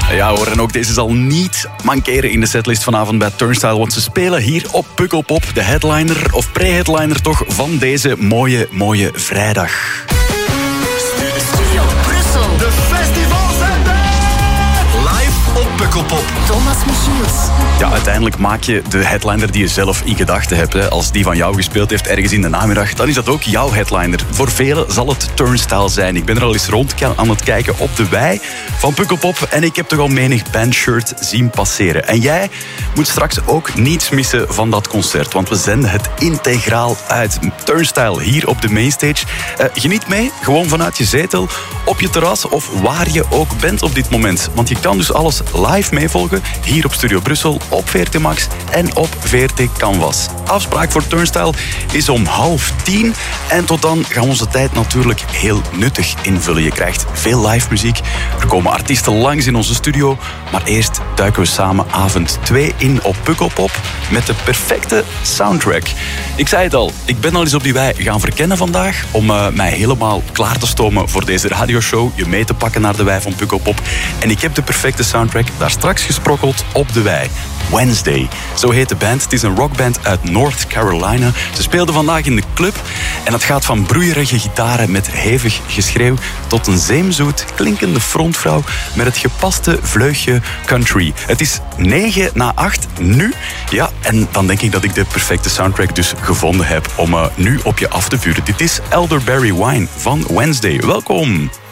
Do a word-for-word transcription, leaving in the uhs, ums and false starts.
Ja hoor, en ook deze zal niet mankeren in de setlist vanavond bij Turnstile, want ze spelen hier op Pukkelpop, de headliner, of pre-headliner toch, van deze mooie, mooie vrijdag. Studio Brussel. De festivalzender! Live op Pukkelpop. Thomas Michiels. Ja, uiteindelijk maak je de headliner die je zelf in gedachten hebt. Hè. Als die van jou gespeeld heeft ergens in de namiddag, dan is dat ook jouw headliner. Voor velen zal het Turnstile zijn. Ik ben er al eens rond aan het kijken op de wei van Pukkelpop en ik heb toch al menig bandshirt zien passeren. En jij moet straks ook niets missen van dat concert, want we zenden het integraal uit. Turnstile hier op de mainstage. Uh, geniet mee, gewoon vanuit je zetel, op je terras of waar je ook bent op dit moment. Want je kan dus alles live meevolgen hier op Studio Brussel, op V R T Max en op V R T Canvas. Afspraak voor Turnstile is om half tien. En tot dan gaan we onze tijd natuurlijk heel nuttig invullen. Je krijgt veel live muziek. Er komen artiesten langs in onze studio. Maar eerst duiken we samen avond twee in op Pukkelpop met de perfecte soundtrack. Ik zei het al, ik ben al eens op die wei gaan verkennen vandaag om uh, mij helemaal klaar te stomen voor deze radioshow. Je mee te pakken naar de wei van Pukkelpop. En ik heb de perfecte soundtrack daar straks gesprokkeld op de wei. Wednesday, zo heet de band. Het is een rockband uit North Carolina. Ze speelden vandaag in de club en het gaat van broeierige gitaren met hevig geschreeuw tot een zeemzoet klinkende frontvrouw met het gepaste vleugje country. Het is negen na acht nu. Ja, en dan denk ik dat ik de perfecte soundtrack dus gevonden heb om uh, nu op je af te vuren. Dit is Elderberry Wine van Wednesday. Welkom.